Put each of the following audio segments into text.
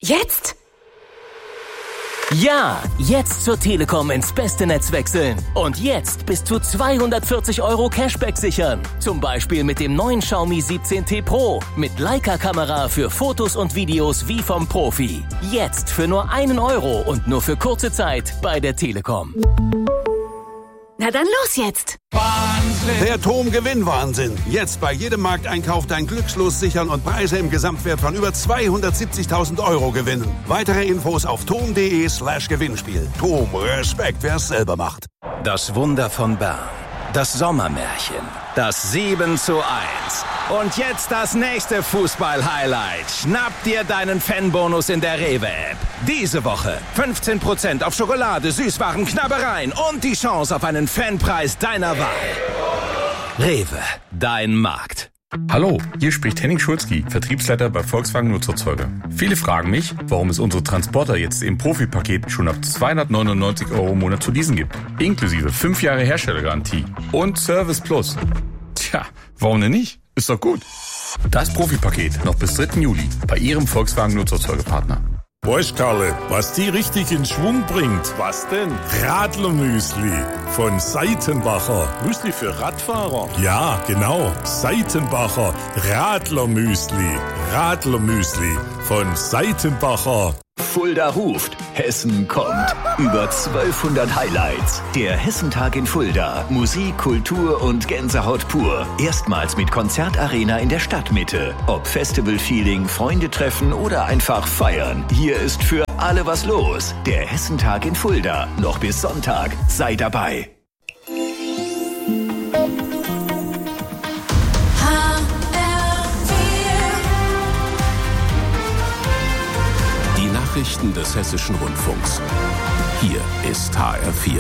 Jetzt? Ja, jetzt zur Telekom ins beste Netz wechseln. Und jetzt bis zu 240 € Cashback sichern. Zum Beispiel mit dem neuen Xiaomi 17T Pro. Mit Leica-Kamera für Fotos und Videos wie vom Profi. Jetzt für nur 1 € und nur für kurze Zeit bei der Telekom. Na dann los jetzt! Wahnsinn! Der TOM-Gewinnwahnsinn. Jetzt bei jedem Markteinkauf dein Glückslos sichern und Preise im Gesamtwert von über 270.000 € gewinnen. Weitere Infos auf tom.de/Gewinnspiel. TOM, Respekt, wer es selber macht. Das Wunder von Bern. Das Sommermärchen. Das 7:1. Und jetzt das nächste Fußball-Highlight. Schnapp dir deinen Fanbonus in der Rewe-App. Diese Woche 15% auf Schokolade, Süßwaren, Knabbereien und die Chance auf einen Fanpreis deiner Wahl. Rewe, dein Markt. Hallo, hier spricht Henning Schulzki, Vertriebsleiter bei Volkswagen Nutzfahrzeuge. Viele fragen mich, warum es unsere Transporter jetzt im Profipaket schon ab 299 € im Monat zu leasen gibt. Inklusive 5 Jahre Herstellergarantie und Service Plus. Tja, warum denn nicht? Ist doch gut. Das Profipaket noch bis 3. Juli bei Ihrem Volkswagen Nutzfahrzeugepartner. Weißt, Karle, was die richtig in Schwung bringt? Was denn? Radlermüsli von Seitenbacher. Müsli für Radfahrer? Ja, genau. Seitenbacher Radlermüsli. Radlermüsli von Seitenbacher. Fulda ruft, Hessen kommt. Über 1200 Highlights. Der Hessentag in Fulda. Musik, Kultur und Gänsehaut pur. Erstmals mit Konzertarena in der Stadtmitte. Ob Festival-Feeling, Freunde treffen oder einfach feiern. Hier ist für alle was los. Der Hessentag in Fulda. Noch bis Sonntag. Sei dabei. Nachrichten des Hessischen Rundfunks. Hier ist HR4.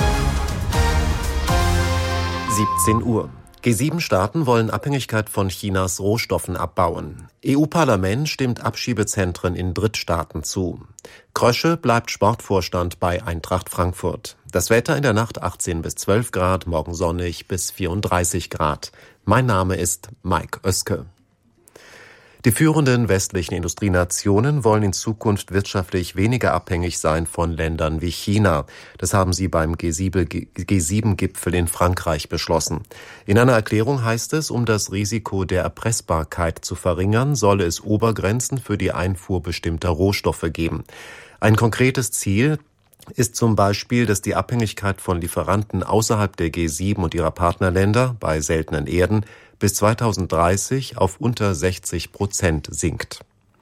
17 Uhr. G7-Staaten wollen Abhängigkeit von Chinas Rohstoffen abbauen. EU-Parlament stimmt Abschiebezentren in Drittstaaten zu. Krösche bleibt Sportvorstand bei Eintracht Frankfurt. Das Wetter in der Nacht 18 bis 12 Grad, morgen sonnig bis 34 Grad. Mein Name ist Mike Oeske. Die führenden westlichen Industrienationen wollen in Zukunft wirtschaftlich weniger abhängig sein von Ländern wie China. Das haben sie beim G7-Gipfel in Frankreich beschlossen. In einer Erklärung heißt es, um das Risiko der Erpressbarkeit zu verringern, solle es Obergrenzen für die Einfuhr bestimmter Rohstoffe geben. Ein konkretes Ziel ist zum Beispiel, dass die Abhängigkeit von Lieferanten außerhalb der G7 und ihrer Partnerländer bei seltenen Erden bis 2030 auf unter 60% sinkt.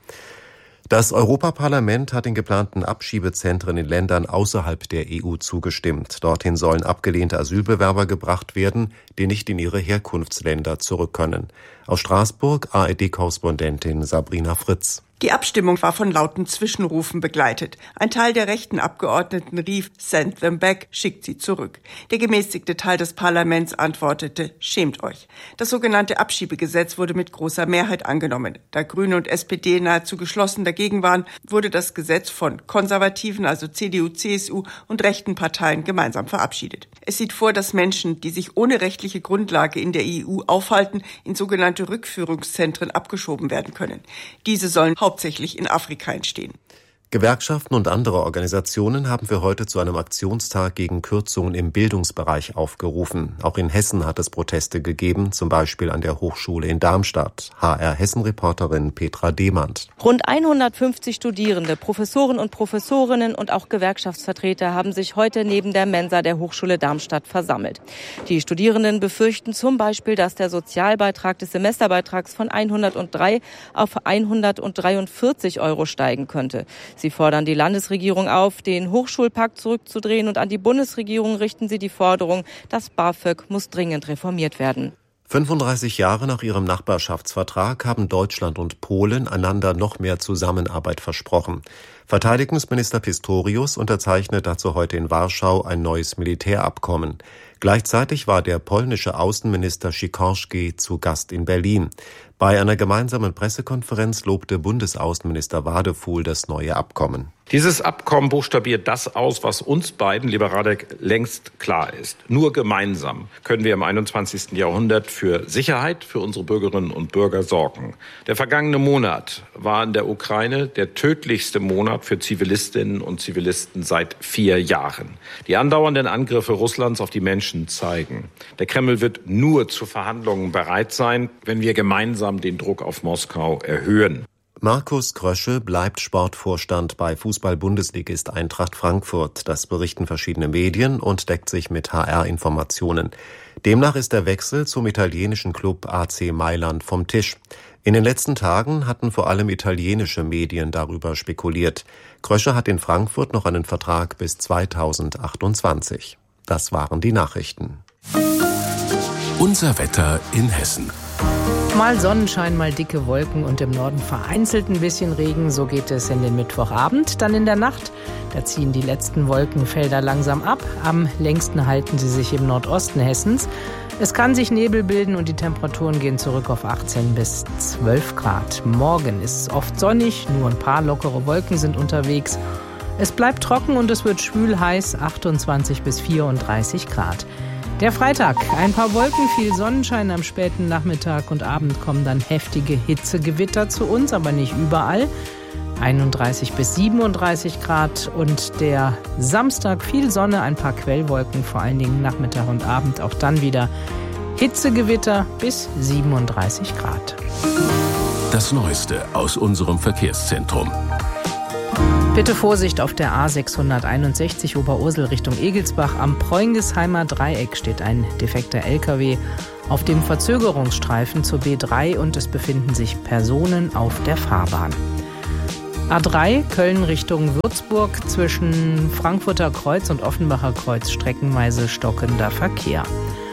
Das Europaparlament hat den geplanten Abschiebezentren in Ländern außerhalb der EU zugestimmt. Dorthin sollen abgelehnte Asylbewerber gebracht werden, die nicht in ihre Herkunftsländer zurück können. Aus Straßburg ARD-Korrespondentin Sabrina Fritz. Die Abstimmung war von lauten Zwischenrufen begleitet. Ein Teil der rechten Abgeordneten rief, send them back, schickt sie zurück. Der gemäßigte Teil des Parlaments antwortete, schämt euch. Das sogenannte Abschiebegesetz wurde mit großer Mehrheit angenommen. Da Grüne und SPD nahezu geschlossen dagegen waren, wurde das Gesetz von konservativen, also CDU, CSU und rechten Parteien gemeinsam verabschiedet. Es sieht vor, dass Menschen, die sich ohne rechtliche Grundlage in der EU aufhalten, in sogenannte Rückführungszentren abgeschoben werden können. Diese sollen hauptsächlich in Afrika entstehen. Gewerkschaften und andere Organisationen haben für heute zu einem Aktionstag gegen Kürzungen im Bildungsbereich aufgerufen. Auch in Hessen hat es Proteste gegeben, zum Beispiel an der Hochschule in Darmstadt. HR-Hessen-Reporterin Petra Demand. Rund 150 Studierende, Professoren und Professorinnen und auch Gewerkschaftsvertreter haben sich heute neben der Mensa der Hochschule Darmstadt versammelt. Die Studierenden befürchten zum Beispiel, dass der Sozialbeitrag des Semesterbeitrags von 103 auf 143 € steigen könnte. Sie fordern die Landesregierung auf, den Hochschulpakt zurückzudrehen, und an die Bundesregierung richten sie die Forderung, das BAföG muss dringend reformiert werden. 35 Jahre nach ihrem Nachbarschaftsvertrag haben Deutschland und Polen einander noch mehr Zusammenarbeit versprochen. Verteidigungsminister Pistorius unterzeichnet dazu heute in Warschau ein neues Militärabkommen. Gleichzeitig war der polnische Außenminister Sikorski zu Gast in Berlin. Bei einer gemeinsamen Pressekonferenz lobte Bundesaußenminister Wadefuhl das neue Abkommen. Dieses Abkommen buchstabiert das aus, was uns beiden, lieber Radek, längst klar ist. Nur gemeinsam können wir im 21. Jahrhundert für Sicherheit für unsere Bürgerinnen und Bürger sorgen. Der vergangene Monat war in der Ukraine der tödlichste Monat für Zivilistinnen und Zivilisten seit 4 Jahren. Die andauernden Angriffe Russlands auf die Menschen zeigen, der Kreml wird nur zu Verhandlungen bereit sein, wenn wir gemeinsam den Druck auf Moskau erhöhen. Markus Krösche bleibt Sportvorstand bei Fußball-Bundesligist Eintracht Frankfurt. Das berichten verschiedene Medien und deckt sich mit HR-Informationen. Demnach ist der Wechsel zum italienischen Club AC Mailand vom Tisch. In den letzten Tagen hatten vor allem italienische Medien darüber spekuliert. Krösche hat in Frankfurt noch einen Vertrag bis 2028. Das waren die Nachrichten. Unser Wetter in Hessen. Mal Sonnenschein, mal dicke Wolken und im Norden vereinzelt ein bisschen Regen. So geht es in den Mittwochabend. Dann in der Nacht, da ziehen die letzten Wolkenfelder langsam ab. Am längsten halten sie sich im Nordosten Hessens. Es kann sich Nebel bilden und die Temperaturen gehen zurück auf 18 bis 12 Grad. Morgen ist es oft sonnig, nur ein paar lockere Wolken sind unterwegs. Es bleibt trocken und es wird schwül heiß, 28 bis 34 Grad. Der Freitag, ein paar Wolken, viel Sonnenschein am späten Nachmittag und Abend kommen dann heftige Hitzegewitter zu uns, aber nicht überall. 31 bis 37 Grad und der Samstag viel Sonne, ein paar Quellwolken, vor allen Dingen Nachmittag und Abend, auch dann wieder Hitzegewitter bis 37 Grad. Das Neueste aus unserem Verkehrszentrum. Bitte Vorsicht auf der A661 Oberursel Richtung Egelsbach. Am Preungesheimer Dreieck steht ein defekter LKW auf dem Verzögerungsstreifen zur B3 und es befinden sich Personen auf der Fahrbahn. A3 Köln Richtung Würzburg zwischen Frankfurter Kreuz und Offenbacher Kreuz streckenweise stockender Verkehr.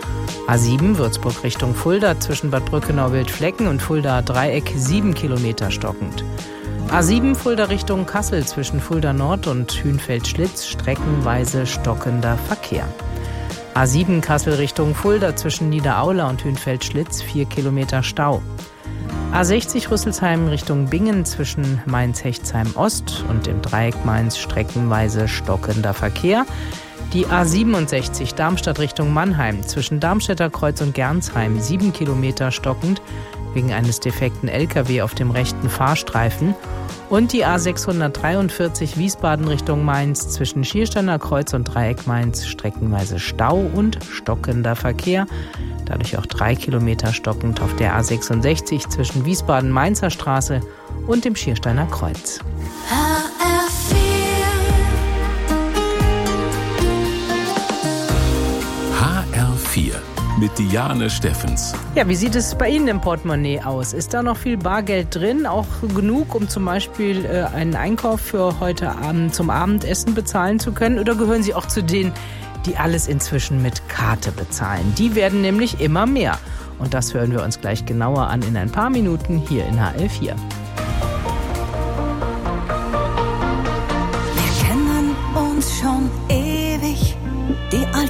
A7 Würzburg Richtung Fulda zwischen Bad Brückenau-Wildflecken und Fulda Dreieck 7 Kilometer stockend. A7 Fulda Richtung Kassel zwischen Fulda Nord und Hünfeld-Schlitz streckenweise stockender Verkehr. A7 Kassel Richtung Fulda zwischen Niederaula und Hünfeld-Schlitz 4 Kilometer Stau. A60 Rüsselsheim Richtung Bingen zwischen Mainz-Hechtsheim Ost und dem Dreieck Mainz streckenweise stockender Verkehr. Die A67 Darmstadt Richtung Mannheim zwischen Darmstädter Kreuz und Gernsheim 7 Kilometer stockend wegen eines defekten LKW auf dem rechten Fahrstreifen. Und die A643 Wiesbaden Richtung Mainz zwischen Schiersteiner Kreuz und Dreieck Mainz streckenweise Stau und stockender Verkehr. Dadurch auch 3 Kilometer stockend auf der A66 zwischen Wiesbaden-Mainzer Straße und dem Schiersteiner Kreuz. HR4 mit Diane Steffens. Ja, wie sieht es bei Ihnen im Portemonnaie aus? Ist da noch viel Bargeld drin? Auch genug, um zum Beispiel einen Einkauf für heute Abend zum Abendessen bezahlen zu können? Oder gehören Sie auch zu denen, die alles inzwischen mit Karte bezahlen? Die werden nämlich immer mehr. Und das hören wir uns gleich genauer an in ein paar Minuten hier in HR4.